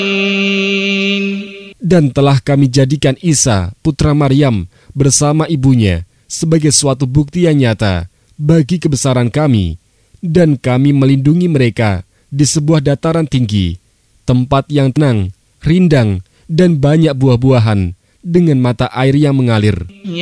Dan telah kami jadikan Isa, putra Maryam, bersama ibunya sebagai suatu bukti yang nyata bagi kebesaran kami, dan kami melindungi mereka di sebuah dataran tinggi, tempat yang tenang, rindang, dan banyak buah-buahan, dengan mata air yang mengalir.